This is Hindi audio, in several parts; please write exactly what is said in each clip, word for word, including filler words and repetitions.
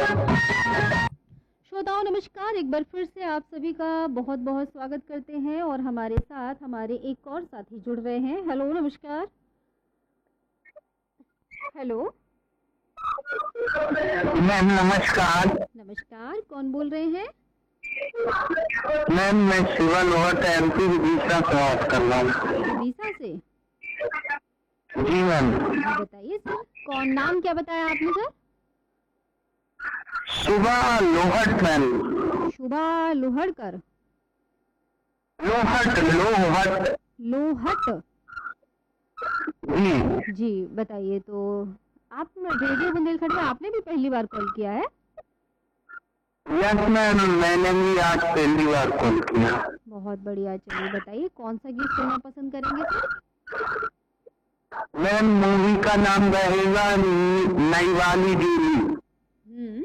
श्रोताओं नमस्कार, एक बार फिर से आप सभी का बहुत बहुत स्वागत करते हैं और हमारे साथ हमारे एक और साथी जुड़ रहे हैं। हेलो नमस्कार। हेलो मैम नमस्कार। नमस्कार, कौन बोल रहे हैं? मैम मैं शिवा लोहट एमपी विदिशा से बात कर रहा हूँ। विदिशा से? जी मैम। जी बताइए सर, कौन नाम क्या बताया आपने सर? शुभा लोहट मैम। शुभा लोहड़कर? लोहट लोहट लोहट। जी जी बताइए। तो आप रेडियो बुंदेलखंड में आपने भी पहली बार कॉल किया है? यस मैम, मैंने भी आज पहली बार कॉल किया। बहुत बढ़िया। चलिए बताइए कौन सा गीत सुनना पसंद करेंगे सर? मैम मूवी का नाम रहेगा नई वाली जूली। हम्म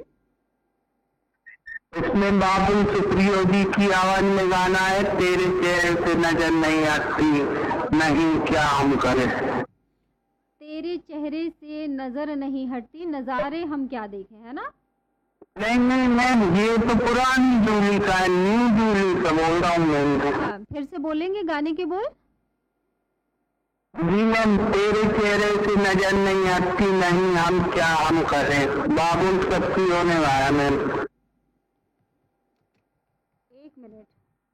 इसमें बाबुल सुप्रियो जी की आवाज में गाना है, तेरे चेहरे से नजर नहीं आती, नहीं क्या हम करें। तेरे चेहरे से नजर नहीं हटती, नजारे हम क्या देखें, है ना? नहीं नहीं मैम, ये तो पुरानी जूली का है, न्यू जूली का बोल रहा हूँ मैम। अच्छा, फिर से बोलेंगे गाने के बोल? जी मैम, तेरे चेहरे से नजर नहीं आती, नहीं हम क्या हम करें, बाबुल सुप्रियो ने गाया मैम। एक मिनट।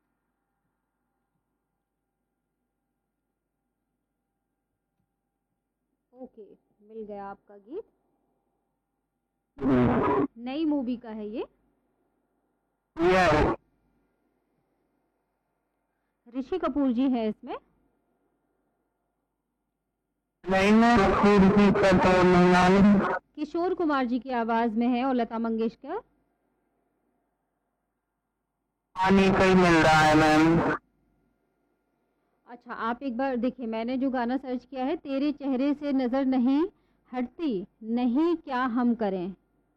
ओके, मिल गया आपका गीत। नई मूवी का है ये? ये ऋषि कपूर जी है इसमें? नहीं मैं कपूर जी का तो नहीं मालूम। किशोर कुमार जी की आवाज में है और लता मंगेशकर। पानी कहीं मिल रहा है मैम। अच्छा, आप एक बार देखिए, मैंने जो गाना सर्च किया है, तेरे चेहरे से नजर नहीं हटती, नहीं क्या हम करें,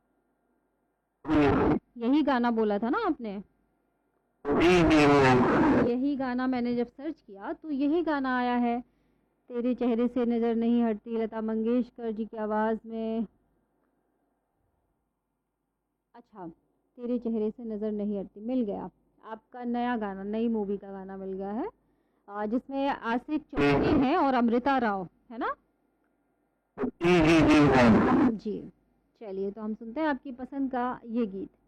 यही गाना बोला था ना आपने? जी जी मैम। यही गाना मैंने जब सर्च किया तो यही गाना आया है, तेरे चेहरे से नजर नहीं हटती, लता मंगेशकर जी की आवाज में। अच्छा, तेरे चेहरे से नजर नहीं हटती, मिल गया आपका नया गाना, नई मूवी का गाना मिल गया है, आ, जिसमें आसिफ चौधरी हैं और अमृता राव, है ना? जी जी जी मैम। जी। चलिए, तो हम सुनते हैं आपकी पसंद का ये गीत।